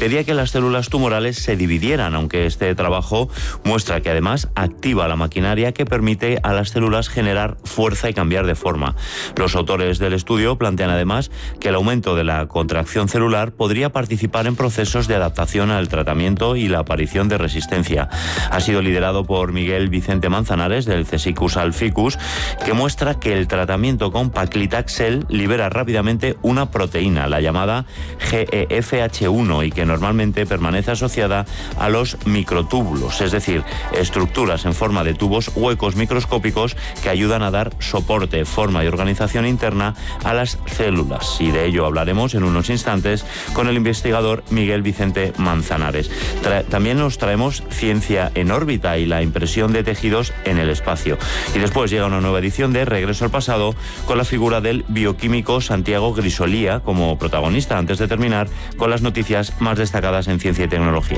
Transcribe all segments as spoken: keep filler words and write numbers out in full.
impedía que las células tumorales se dividieran, aunque este trabajo muestra que además activa la maquinaria que permite a las células generar fuerza y cambiar de forma. Los autores del estudio plantean además que el aumento de la contracción celular podría participar en procesos de adaptación al tratamiento y la aparición de resistencia. Ha sido liderado por Miguel Vicente Manzanares del CSIC USAL Ficus, que muestra que el tratamiento con paclitaxel libera rápidamente una proteína, la llamada G E F H uno, y que normalmente permanece asociada a los microtúbulos, es decir, estructuras en forma de tubos huecos microscópicos que ayudan a dar soporte, forma y organización interna a las células. Y de ello hablaremos en unos instantes con el investigador Miguel Vicente Manzanares. Tra- también nos traemos ciencia en órbita y la impresión de tejidos en el espacio. Y después llega una nueva edición de Regreso al Pasado con la figura del bioquímico Santiago Grisolía como protagonista, antes de terminar con las noticias más destacadas en ciencia y tecnología.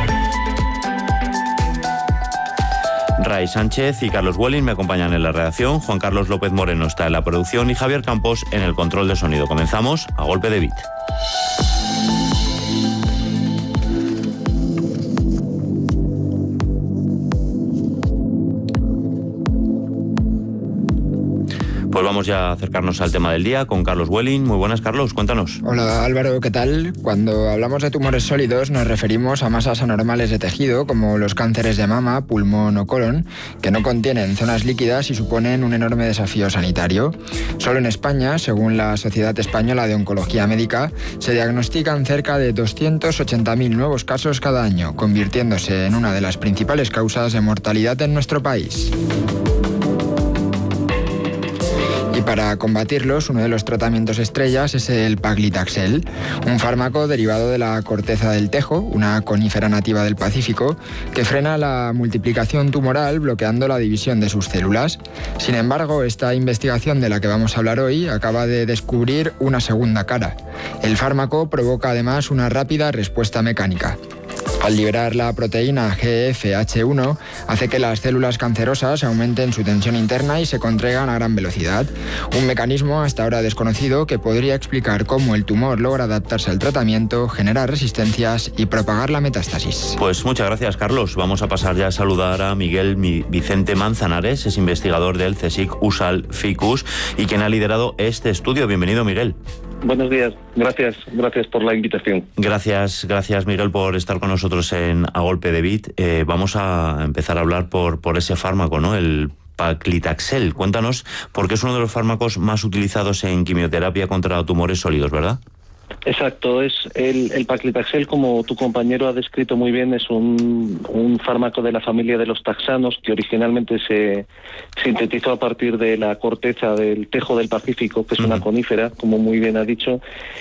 Ray Sánchez y Carlos Welling me acompañan en la redacción, Juan Carlos López Moreno está en la producción y Javier Campos en el control de sonido. Comenzamos a golpe de beat. Pues vamos ya a acercarnos al tema del día con Carlos Welling. Muy buenas, Carlos, cuéntanos. Hola Álvaro, ¿qué tal? Cuando hablamos de tumores sólidos nos referimos a masas anormales de tejido como los cánceres de mama, pulmón o colon, que no contienen zonas líquidas y suponen un enorme desafío sanitario. Solo en España, según la Sociedad Española de Oncología Médica, se diagnostican cerca de doscientos ochenta mil nuevos casos cada año, convirtiéndose en una de las principales causas de mortalidad en nuestro país. Y para combatirlos, uno de los tratamientos estrellas es el paclitaxel, un fármaco derivado de la corteza del tejo, una conífera nativa del Pacífico, que frena la multiplicación tumoral bloqueando la división de sus células. Sin embargo, esta investigación de la que vamos a hablar hoy acaba de descubrir una segunda cara. El fármaco provoca además una rápida respuesta mecánica. Al liberar la proteína G E F H uno, hace que las células cancerosas aumenten su tensión interna y se contraigan a gran velocidad. Un mecanismo hasta ahora desconocido que podría explicar cómo el tumor logra adaptarse al tratamiento, generar resistencias y propagar la metástasis. Pues muchas gracias, Carlos. Vamos a pasar ya a saludar a Miguel Vicente Manzanares, es investigador del CSIC USAL Ficus y quien ha liderado este estudio. Bienvenido, Miguel. Buenos días, gracias, gracias por la invitación. Gracias, gracias Miguel por estar con nosotros en A Golpe de Beat. Eh, vamos a empezar a hablar por, por ese fármaco, ¿no? El paclitaxel. Cuéntanos, porque es uno de los fármacos más utilizados en quimioterapia contra tumores sólidos, ¿verdad? Exacto, es el, el paclitaxel, como tu compañero ha descrito muy bien, es un, un fármaco de la familia de los taxanos que originalmente se sintetizó a partir de la corteza del tejo del Pacífico, que es una conífera, como muy bien ha dicho,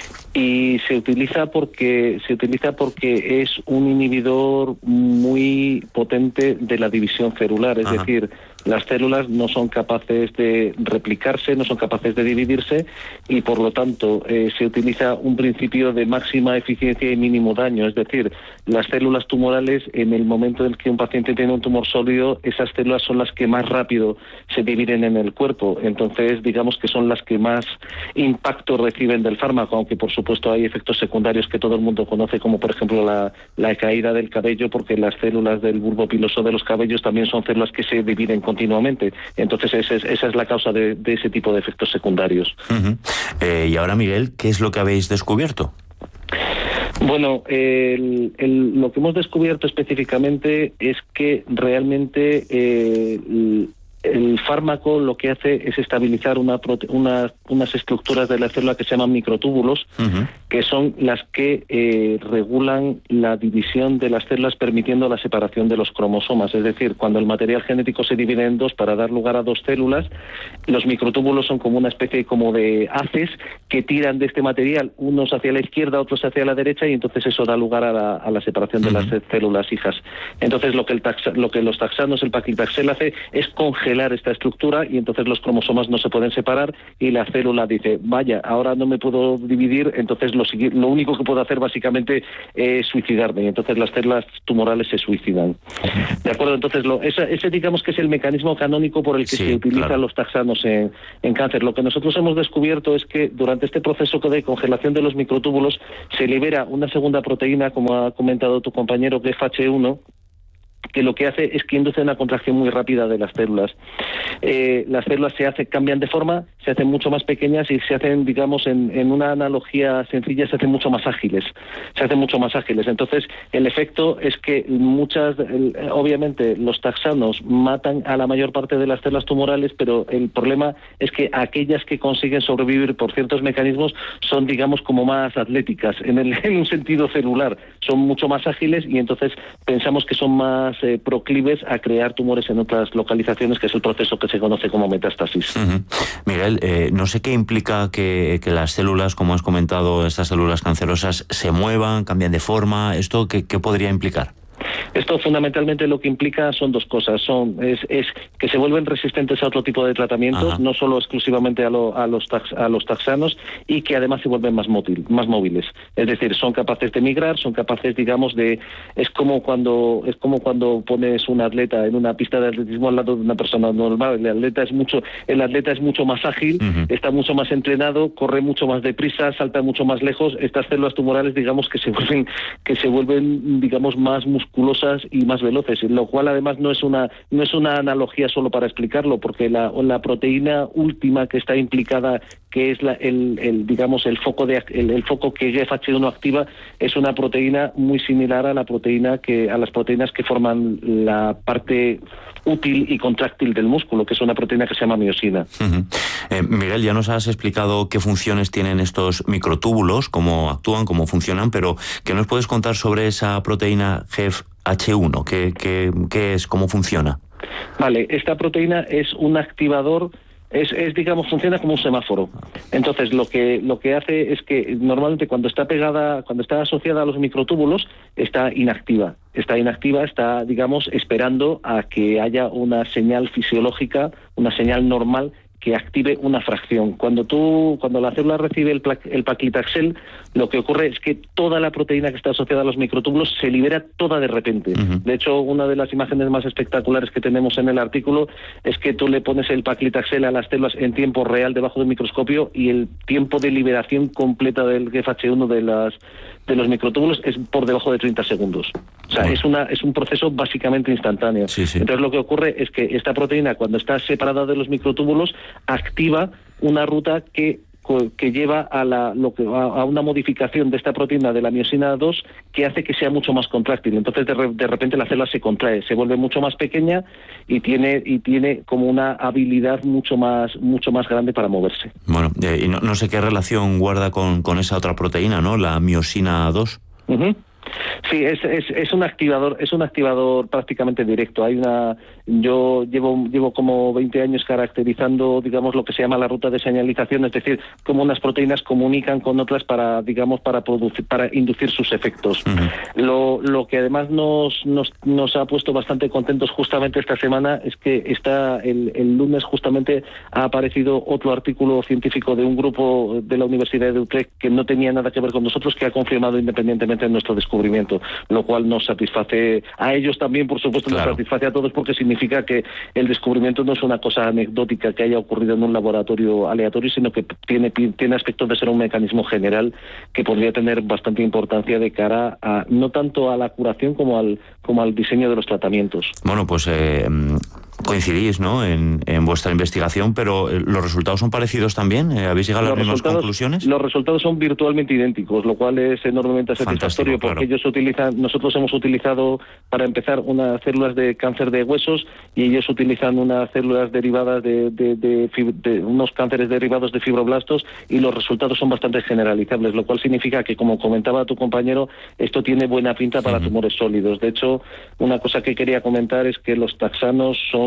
y se utiliza porque se utiliza porque es un inhibidor muy potente de la división celular, es Ajá. decir, las células no son capaces de replicarse, no son capaces de dividirse y por lo tanto eh, se utiliza un principio de máxima eficiencia y mínimo daño, es decir, las células tumorales en el momento en que un paciente tiene un tumor sólido, esas células son las que más rápido se dividen en el cuerpo, entonces digamos que son las que más impacto reciben del fármaco, aunque por supuesto hay efectos secundarios que todo el mundo conoce, como por ejemplo la, la caída del cabello, porque las células del bulbo piloso de los cabellos también son células que se dividen continuamente. Entonces esa es, esa es la causa de, de ese tipo de efectos secundarios. Uh-huh. Eh, y ahora, Miguel, ¿qué es lo que habéis descubierto? Bueno, el, el, lo que hemos descubierto específicamente es que realmente eh, el fármaco lo que hace es estabilizar una, una, unas estructuras de la célula que se llaman microtúbulos, uh-huh. que son las que eh, regulan la división de las células, permitiendo la separación de los cromosomas. Es decir, cuando el material genético se divide en dos para dar lugar a dos células, los microtúbulos son como una especie como de haces que tiran de este material, unos hacia la izquierda, otros hacia la derecha, y entonces eso da lugar a la, a la separación uh-huh. de las células hijas. Entonces lo que, el taxa, lo que los taxanos, el paclitaxel hace es congelar congelar esta estructura y entonces los cromosomas no se pueden separar y la célula dice, vaya, ahora no me puedo dividir, entonces lo, lo único que puedo hacer básicamente es suicidarme, y entonces las células tumorales se suicidan. ¿De acuerdo? Entonces, lo, ese, ese digamos que es el mecanismo canónico por el que sí, se utilizan claro. los taxanos en, en cáncer. Lo que nosotros hemos descubierto es que durante este proceso de congelación de los microtúbulos se libera una segunda proteína, como ha comentado tu compañero, que es F H uno, que lo que hace es que induce una contracción muy rápida de las células. Eh, las células se hacen, cambian de forma, se hacen mucho más pequeñas y se hacen, digamos, en, en una analogía sencilla, se hacen mucho más ágiles. Se hacen mucho más ágiles. Entonces, el efecto es que muchas, el, obviamente, los taxanos matan a la mayor parte de las células tumorales, pero el problema es que aquellas que consiguen sobrevivir por ciertos mecanismos son, digamos, como más atléticas, en, el, en un sentido celular. Son mucho más ágiles y entonces pensamos que son más Eh, proclives a crear tumores en otras localizaciones, que es el proceso que se conoce como metástasis. Uh-huh. Miguel, eh, no sé qué implica que, que las células, como has comentado, estas células cancerosas, se muevan, cambian de forma. ¿Esto qué, qué podría implicar? Esto fundamentalmente lo que implica son dos cosas. Son es, es que se vuelven resistentes a otro tipo de tratamientos, Ajá. no solo exclusivamente a, lo, a, los tax, a los taxanos, y que además se vuelven más, móvil, más móviles. Es decir, son capaces de migrar, son capaces, digamos, de... Es como cuando es como cuando pones un atleta en una pista de atletismo al lado de una persona normal. El atleta es mucho, el atleta es mucho más ágil, uh-huh. está mucho más entrenado, corre mucho más deprisa, salta mucho más lejos. Estas células tumorales, digamos, que se vuelven, que se vuelven, digamos, más musculosas y más veloces, lo cual además no es una no es una analogía solo para explicarlo, porque la, la proteína última que está implicada, que es la, el, el digamos el foco de el, el foco que F H uno activa, es una proteína muy similar a la proteína que a las proteínas que forman la parte útil y contráctil del músculo, que es una proteína que se llama miosina. Uh-huh. Eh, Miguel, ya nos has explicado qué funciones tienen estos microtúbulos, cómo actúan, cómo funcionan, pero ¿qué nos puedes contar sobre esa proteína G F H uno? ¿Qué, qué, qué es? ¿Cómo funciona? Vale, esta proteína es un activador. Es, es, digamos, funciona como un semáforo. Entonces, lo que lo que hace es que normalmente cuando está pegada, cuando está asociada a los microtúbulos, está inactiva. Está inactiva, está, digamos, esperando a que haya una señal fisiológica, una señal normal que active una fracción. Cuando tú, cuando la célula recibe el, el paclitaxel, lo que ocurre es que toda la proteína que está asociada a los microtúbulos se libera toda de repente. Uh-huh. De hecho, una de las imágenes más espectaculares que tenemos en el artículo es que tú le pones el paclitaxel a las células en tiempo real debajo del microscopio y el tiempo de liberación completa del F H uno de las de los microtúbulos es por debajo de treinta segundos. O sea, bueno. es una es un proceso básicamente instantáneo. Sí, sí. Entonces, lo que ocurre es que esta proteína, cuando está separada de los microtúbulos, activa una ruta que que lleva a, la, lo que, a una modificación de esta proteína de la miosina dos que hace que sea mucho más contráctil. Entonces, de, re, de repente la célula se contrae, se vuelve mucho más pequeña y tiene y tiene como una habilidad mucho más mucho más grande para moverse. Bueno, eh, y no, no sé qué relación guarda con, con esa otra proteína, ¿no? La miosina dos. Uh-huh. Sí, es, es, es un activador, es un activador prácticamente directo. Hay una, yo llevo llevo como veinte años caracterizando, digamos, lo que se llama la ruta de señalización, es decir, cómo unas proteínas comunican con otras para, digamos, para producir, para inducir sus efectos. Uh-huh. Lo, lo que además nos, nos nos ha puesto bastante contentos justamente esta semana es que está el, el lunes justamente ha aparecido otro artículo científico de un grupo de la Universidad de Utrecht que no tenía nada que ver con nosotros, que ha confirmado independientemente nuestro descubrimiento. Lo cual nos satisface a ellos también, por supuesto, claro. Nos satisface a todos, porque significa que el descubrimiento no es una cosa anecdótica que haya ocurrido en un laboratorio aleatorio, sino que tiene, tiene aspectos de ser un mecanismo general que podría tener bastante importancia de cara a no tanto a la curación como al como al diseño de los tratamientos. Bueno, pues eh, coincidís, ¿no?, en, en vuestra investigación, pero los resultados son parecidos también. ¿Habéis llegado a las mismas conclusiones? Los resultados son virtualmente idénticos, lo cual es enormemente satisfactorio, porque claro. ellos utilizan, nosotros hemos utilizado para empezar unas células de cáncer de huesos y ellos utilizan unas células derivadas de, de, de, de, de unos cánceres derivados de fibroblastos, y los resultados son bastante generalizables, lo cual significa que, como comentaba tu compañero, esto tiene buena pinta para uh-huh. tumores sólidos. De hecho, una cosa que quería comentar es que los taxanos son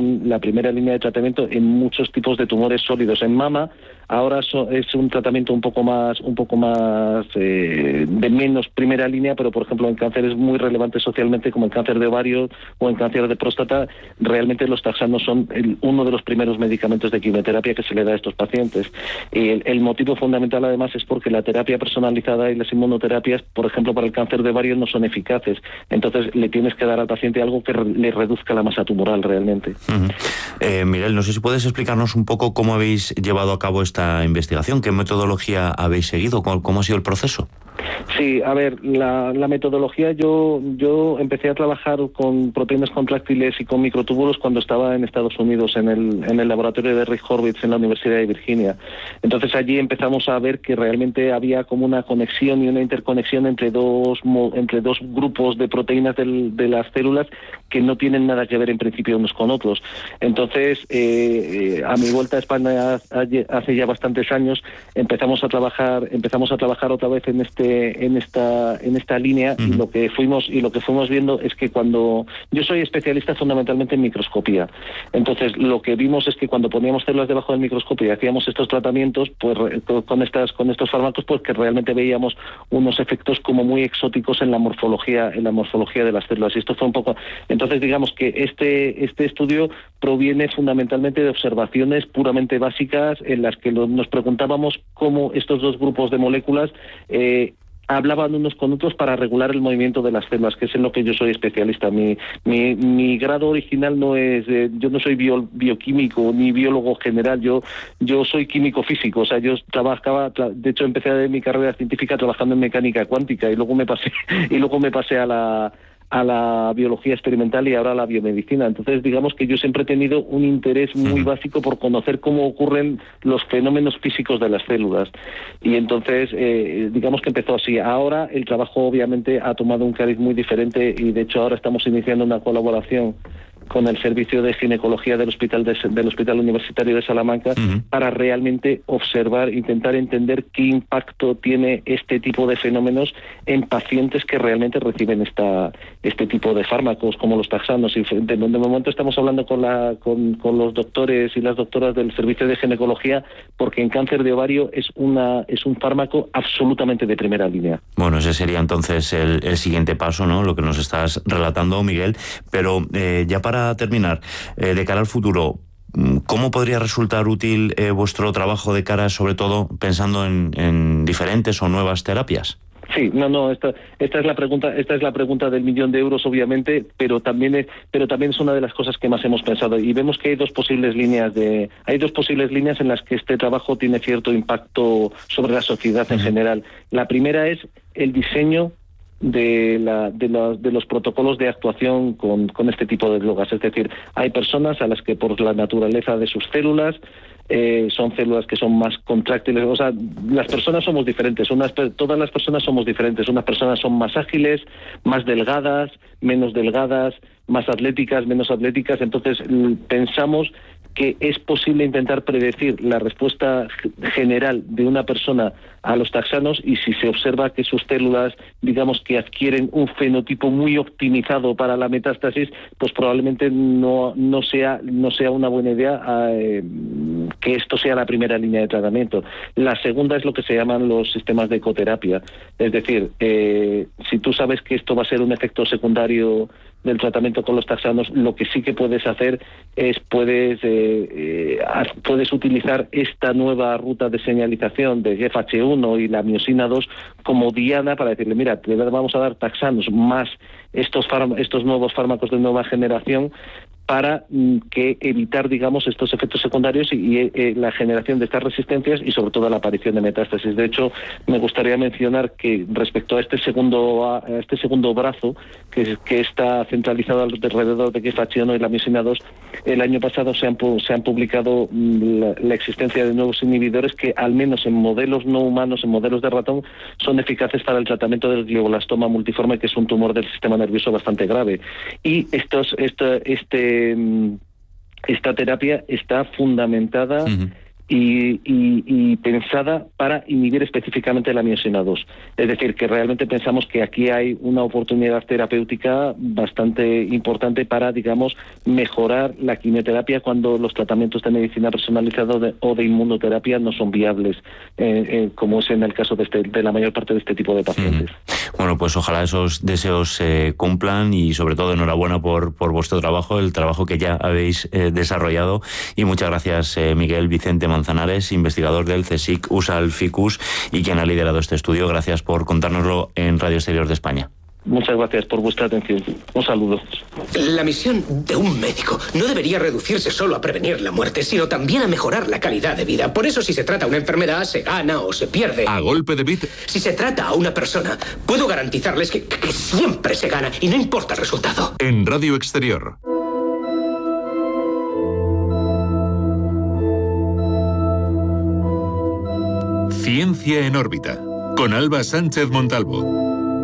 son la primera línea de tratamiento en muchos tipos de tumores sólidos. En mama ahora so, es un tratamiento un poco más un poco más eh, de menos primera línea, pero por ejemplo en cánceres muy relevantes socialmente como el cáncer de ovario o en cáncer de próstata, realmente los taxanos son el, uno de los primeros medicamentos de quimioterapia que se le da a estos pacientes. Y el, el motivo fundamental además es porque la terapia personalizada y las inmunoterapias, por ejemplo para el cáncer de ovario, no son eficaces. Entonces le tienes que dar al paciente algo que re, le reduzca la masa tumoral realmente. Uh-huh. eh, Miguel, no sé si puedes explicarnos un poco cómo habéis llevado a cabo esta investigación, qué metodología habéis seguido, cómo, cómo ha sido el proceso. Sí, a ver, la, la metodología, yo yo empecé a trabajar con proteínas contráctiles y con microtúbulos cuando estaba en Estados Unidos, en el, en el laboratorio de Rick Horvitz en la Universidad de Virginia. Entonces allí empezamos a ver que realmente había como una conexión y una interconexión entre dos entre dos grupos de proteínas del, de las células que no tienen nada que ver en principio unos con otros. Entonces, eh, eh, a mi vuelta a España hace ya bastantes años, empezamos a trabajar, empezamos a trabajar otra vez en este en esta en esta línea. Uh-huh. y lo que fuimos y lo que fuimos viendo es que cuando yo soy especialista fundamentalmente en microscopía, entonces lo que vimos es que cuando poníamos células debajo del microscopio y hacíamos estos tratamientos, pues con estas con estos fármacos, pues que realmente veíamos unos efectos como muy exóticos en la morfología en la morfología de las células. Y esto fue un poco, entonces digamos que este este estudio proviene fundamentalmente de observaciones puramente básicas en las que lo, nos preguntábamos cómo estos dos grupos de moléculas eh, hablaban unos con otros para regular el movimiento de las células, que es en lo que yo soy especialista. Mi mi, mi grado original no es, eh, yo no soy bio, bioquímico ni biólogo general, yo yo soy químico físico, o sea, yo trabajaba, tra, de hecho empecé mi carrera científica trabajando en mecánica cuántica y luego me pasé y luego me pasé a la a la biología experimental y ahora a la biomedicina. Entonces, digamos que yo siempre he tenido un interés muy uh-huh. básico por conocer cómo ocurren los fenómenos físicos de las células. Y entonces, eh, digamos que empezó así. Ahora el trabajo obviamente ha tomado un cariz muy diferente y de hecho ahora estamos iniciando una colaboración con el servicio de ginecología del hospital de, del Hospital Universitario de Salamanca uh-huh. para realmente observar, intentar entender qué impacto tiene este tipo de fenómenos en pacientes que realmente reciben esta este tipo de fármacos como los taxanos. Y de, de momento estamos hablando con la con, con los doctores y las doctoras del servicio de ginecología porque en cáncer de ovario es una es un fármaco absolutamente de primera línea. Bueno, ese sería entonces el, el siguiente paso, ¿no? Lo que nos estás relatando, Miguel. Pero eh, ya para Para terminar, eh, de cara al futuro, ¿cómo podría resultar útil eh, vuestro trabajo de cara, sobre todo, pensando en, en diferentes o nuevas terapias? Sí, no, no, esta, esta es la pregunta, esta es la pregunta del millón de euros, obviamente, pero también es, pero también es una de las cosas que más hemos pensado y vemos que hay dos posibles líneas de, hay dos posibles líneas en las que este trabajo tiene cierto impacto sobre la sociedad en general. La primera es el diseño de, la, de, la, de los protocolos de actuación con, con este tipo de drogas. Es decir, hay personas a las que por la naturaleza de sus células eh, son células que son más contráctiles. O sea, las personas somos diferentes. Unas, todas las personas somos diferentes. Unas personas son más ágiles, más delgadas, menos delgadas, más atléticas, menos atléticas. Entonces pensamos que es posible intentar predecir la respuesta general de una persona a los taxanos y si se observa que sus células, digamos que adquieren un fenotipo muy optimizado para la metástasis, pues probablemente no no sea no sea una buena idea eh, que esto sea la primera línea de tratamiento. La segunda es lo que se llaman los sistemas de ecoterapia, es decir, eh, si tú sabes que esto va a ser un efecto secundario del tratamiento con los taxanos, lo que sí que puedes hacer es puedes eh, eh, puedes utilizar esta nueva ruta de señalización de G F H uno y la miosina dos como diana para decirle, mira, te vamos a dar taxanos más estos fárm- estos nuevos fármacos de nueva generación para mm, que evitar, digamos, estos efectos secundarios y, y eh, la generación de estas resistencias y sobre todo la aparición de metástasis. De hecho, me gustaría mencionar que respecto a este segundo a este segundo brazo que, que está centralizado alrededor de G F H uno y la miosina dos, el año pasado se han, se han publicado mm, la, la existencia de nuevos inhibidores que al menos en modelos no humanos, en modelos de ratón, son eficaces para el tratamiento del glioblastoma multiforme, que es un tumor del sistema nervioso bastante grave. Y estos, este, este esta terapia está fundamentada uh-huh. y, y, y pensada para inhibir específicamente la miosina dos. Es decir, que realmente pensamos que aquí hay una oportunidad terapéutica bastante importante para, digamos, mejorar la quimioterapia cuando los tratamientos de medicina personalizada de, o de inmunoterapia no son viables, eh, eh, como es en el caso de, este, de la mayor parte de este tipo de pacientes. Mm. Bueno, pues ojalá esos deseos se eh, cumplan y sobre todo enhorabuena por, por vuestro trabajo, el trabajo que ya habéis eh, desarrollado, y muchas gracias eh, Miguel Vicente Manzanares, investigador del CSIC U S A L Ficus y quien ha liderado este estudio. Gracias por contárnoslo en Radio Exterior de España. Muchas gracias por vuestra atención. Un saludo. La misión de un médico no debería reducirse solo a prevenir la muerte, sino también a mejorar la calidad de vida. Por eso, si se trata una enfermedad, se gana o se pierde. A golpe de bit. Si se trata a una persona, puedo garantizarles que, que siempre se gana y no importa el resultado. En Radio Exterior. Ciencia en órbita, con Alba Sánchez Montalvo.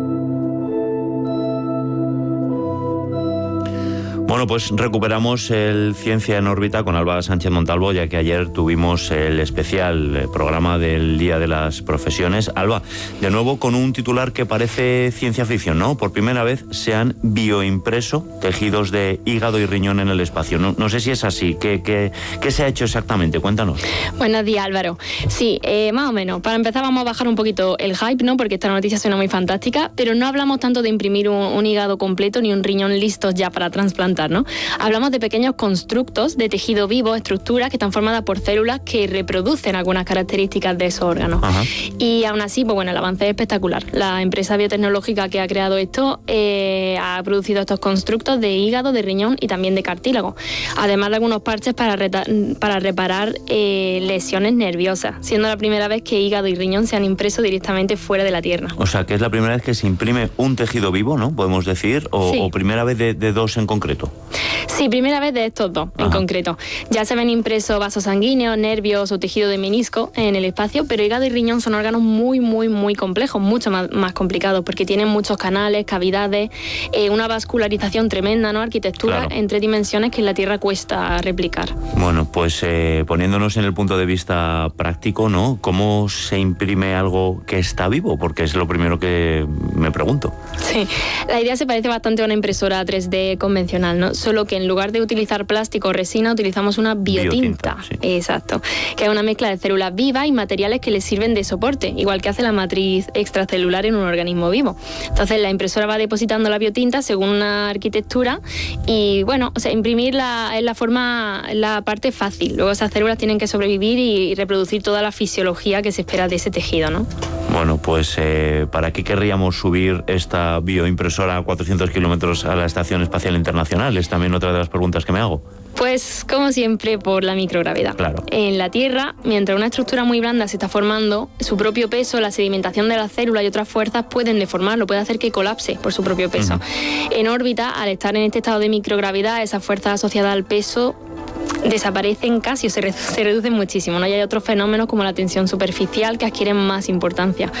Bueno, pues recuperamos el Ciencia en órbita con Alba Sánchez Montalvo, ya que ayer tuvimos el especial programa del Día de las Profesiones. Alba, de nuevo con un titular que parece ciencia ficción, ¿no? Por primera vez se han bioimpreso tejidos de hígado y riñón en el espacio. No, no sé si es así. ¿Qué, qué, qué se ha hecho exactamente? Cuéntanos. Buenos días, Álvaro. Sí, eh, más o menos. Para empezar vamos a bajar un poquito el hype, ¿no? Porque esta noticia suena muy fantástica, pero no hablamos tanto de imprimir un, un hígado completo ni un riñón listos ya para trasplantar, ¿no? Hablamos de pequeños constructos de tejido vivo, estructuras que están formadas por células que reproducen algunas características de esos órganos. Ajá. Y aún así, pues bueno, el avance es espectacular. La empresa biotecnológica que ha creado esto eh, ha producido estos constructos de hígado, de riñón y también de cartílago, además de algunos parches para, reta- para reparar eh, lesiones nerviosas, siendo la primera vez que hígado y riñón se han impreso directamente fuera de la Tierra. O sea, que es la primera vez que se imprime un tejido vivo, ¿no? Podemos decir, o, sí. o primera vez de, de dos en concreto. Sí, primera vez de estos dos, Ajá. en concreto. Ya se ven impresos vasos sanguíneos, nervios o tejido de menisco en el espacio, pero hígado y riñón son órganos muy, muy, muy complejos, mucho más, más complicados, porque tienen muchos canales, cavidades, eh, una vascularización tremenda, ¿no? Arquitectura claro. en tres dimensiones que en la Tierra cuesta replicar. Bueno, pues eh, poniéndonos en el punto de vista práctico, ¿no? ¿Cómo se imprime algo que está vivo? Porque es lo primero que me pregunto. Sí, la idea se parece bastante a una impresora tres D convencional, ¿no? Solo que en lugar de utilizar plástico o resina, utilizamos una biotinta. biotinta sí. Exacto. Que es una mezcla de células vivas y materiales que les sirven de soporte, igual que hace la matriz extracelular en un organismo vivo. Entonces, la impresora va depositando la biotinta según una arquitectura y, bueno, o sea, imprimirla es la forma, la parte fácil. Luego esas células tienen que sobrevivir y reproducir toda la fisiología que se espera de ese tejido, ¿no? Bueno, pues eh, ¿para qué querríamos subir esta bioimpresora a cuatrocientos kilómetros a la Estación Espacial Internacional? Es también otra de las preguntas que me hago. Pues, como siempre, por la microgravedad. Claro. En la Tierra, mientras una estructura muy blanda se está formando, su propio peso, la sedimentación de las células y otras fuerzas pueden deformarlo, puede hacer que colapse por su propio peso. Uh-huh. En órbita, al estar en este estado de microgravedad, esas fuerzas asociadas al peso desaparecen casi o se, re- se reducen muchísimo, ¿no? Y hay otros fenómenos como la tensión superficial que adquieren más importancia.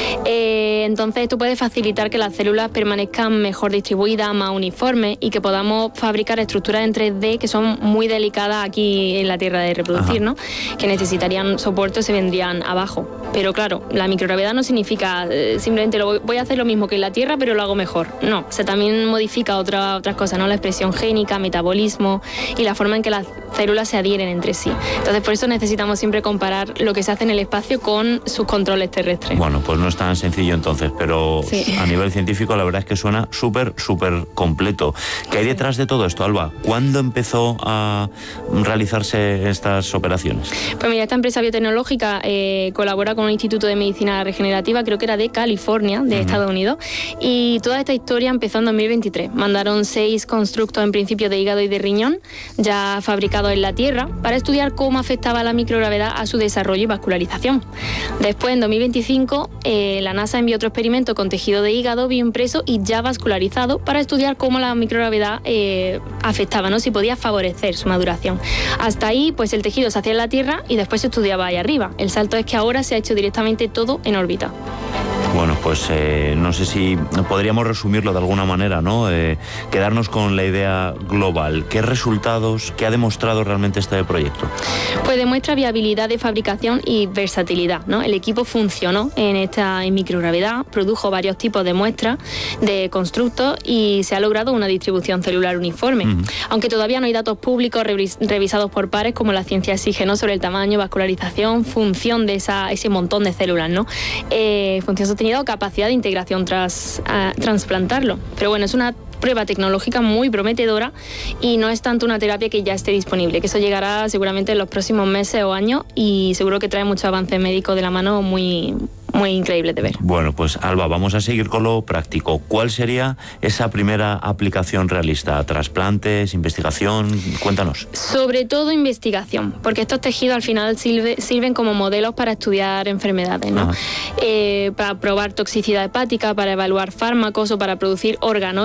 Eh, entonces esto puede facilitar que las células permanezcan mejor distribuidas, más uniformes y que podamos fabricar estructuras en tres D que son muy delicadas aquí en la Tierra de reproducir, ¿no? Que necesitarían soporte o se vendrían abajo. Pero claro, la microgravedad no significa eh, simplemente lo voy, voy a hacer lo mismo que en la Tierra pero lo hago mejor. No, o sea, también modifica otra, otras cosas, ¿no? La expresión génica, metabolismo y la forma en que las células se adhieren entre sí. Entonces, por eso necesitamos siempre comparar lo que se hace en el espacio con sus controles terrestres. Bueno, pues no es tan sencillo entonces, pero sí. a nivel científico la verdad es que suena súper, súper completo. ¿Qué hay detrás de todo esto, Alba? ¿Cuándo empezó a realizarse estas operaciones? Pues mira, esta empresa biotecnológica eh, colabora con un instituto de medicina regenerativa, creo que era de California, de uh-huh. Estados Unidos, y toda esta historia empezó en dos mil veintitrés. Mandaron seis constructos en principio de hígado y de riñón, ya fabricados en la Tierra, para estudiar cómo afectaba la microgravedad a su desarrollo y vascularización. Después, en dos mil veinticinco, eh, la NASA envió otro experimento con tejido de hígado bioimpreso y ya vascularizado para estudiar cómo la microgravedad eh, afectaba, ¿no? Si podía favorecer su maduración. Hasta ahí, pues el tejido se hacía en la Tierra y después se estudiaba ahí arriba. El salto es que ahora se ha hecho directamente todo en órbita. Bueno, pues eh, no sé si podríamos resumirlo de alguna manera, ¿no? Eh, quedarnos con la idea global. ¿Qué resultados, qué ha demostrado realmente este proyecto? Pues demuestra viabilidad de fabricación y versatilidad, ¿no? El equipo funcionó en esta en microgravedad, produjo varios tipos de muestras de constructos y se ha logrado una distribución celular uniforme. Uh-huh. Aunque todavía no hay datos públicos revis, revisados por pares, como la ciencia exige, ¿no? Sobre el tamaño, vascularización, función de esa, ese montón de células, ¿no? Eh, función sostenida o capacidad de integración tras uh, trasplantarlo. Pero bueno, es una prueba tecnológica muy prometedora y no es tanto una terapia que ya esté disponible, que eso llegará seguramente en los próximos meses o años y seguro que trae muchos avances médicos de la mano muy, muy increíbles de ver. Bueno, pues Alba, vamos a seguir con lo práctico. ¿Cuál sería esa primera aplicación realista? ¿Trasplantes, investigación? Cuéntanos. Sobre todo investigación, porque estos tejidos al final sirve, sirven como modelos para estudiar enfermedades, ¿no? Eh, para probar toxicidad hepática, para evaluar fármacos o para producir órganos